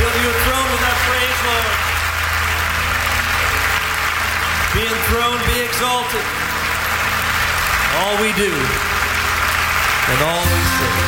to your throne with our praise, Lord. Be enthroned, be exalted. All we do and all we say.